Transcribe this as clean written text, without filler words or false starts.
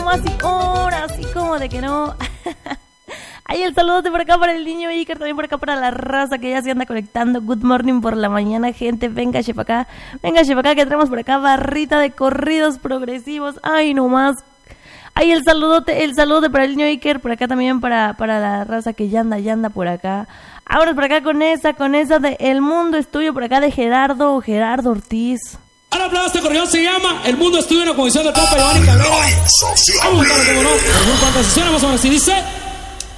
nomás y ahora sí como de que no. Ahí el saludote por acá para el niño Iker, también por acá para la raza que ya se anda conectando. Good morning por la mañana, gente. Venga, chepa acá, que tenemos por acá barrita de corridos progresivos. Ay, nomás. Ahí el saludote para el niño Iker, por acá también para la raza que ya anda por acá. Ahora por acá con esa de El Mundo es Tuyo, por acá de Gerardo Ortiz. Ahora aplauso, este corrido se llama El Mundo es Tuyo, una comisión de Copa Iván y Cabrera. Vamos a cantar, como no, por Grupo Antesesión, más o menos así dice.